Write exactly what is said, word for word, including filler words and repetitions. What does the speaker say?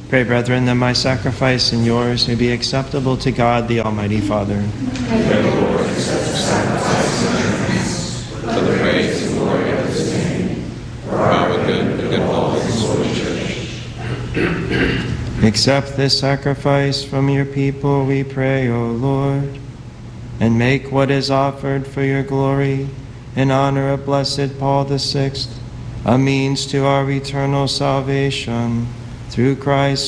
Pray, brethren, that my sacrifice and yours may be acceptable to God, the Almighty Father. May the Lord accept the sacrifice and offerings for the praise and glory of his name, for our good and the good of all his holy church. Accept this sacrifice from your people, we pray, O Lord, and make what is offered for your glory in honor of blessed Paul the Sixth a means to our eternal salvation. Through Christ